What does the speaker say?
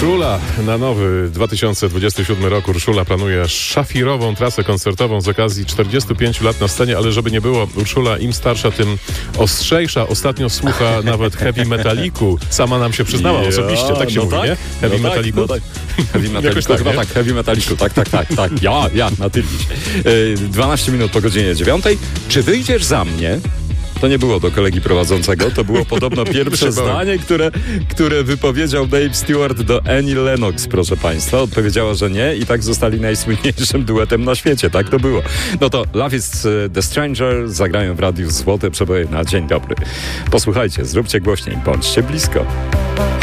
Urszula na nowy 2027 rok. Urszula planuje szafirową trasę koncertową z okazji 45 lat na scenie, ale żeby nie było, Urszula im starsza, tym ostrzejsza. Ostatnio słucha nawet heavy metaliku. Sama nam się przyznała osobiście, tak się mówi, nie? Heavy metaliku? No tak. Heavy metaliku, chyba tak, heavy metaliku, tak. Ja, na ty dziś. 12 minut po godzinie 9. Czy wyjdziesz za mnie? To nie było do kolegi prowadzącego, to było podobno pierwsze zdanie, które wypowiedział Dave Stewart do Annie Lennox, proszę państwa. Odpowiedziała, że nie i tak zostali najsłynniejszym duetem na świecie, tak to było. No to Love is the Stranger zagrają w radiu złote przeboje na dzień dobry. Posłuchajcie, zróbcie głośniej, bądźcie blisko.